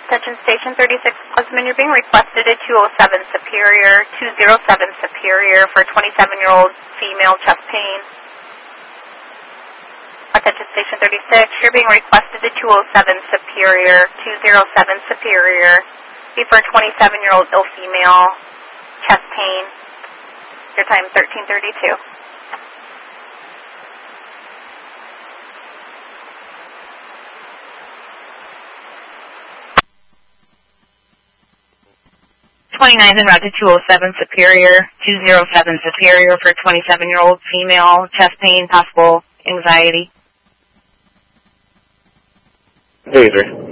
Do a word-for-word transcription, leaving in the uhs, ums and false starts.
Attention Station thirty-six, Pleasant, you're being requested at two oh seven Superior, two oh seven Superior for twenty-seven-year-old female chest pain. Attention Station thirty-six, you're being requested at two oh seven Superior, two oh seven Superior, be for twenty-seven-year-old ill female chest pain. Your time thirteen thirty-two. twenty-ninth en route to two oh seven Superior, two oh seven Superior for twenty-seven-year-old female, chest pain, possible anxiety. Taser.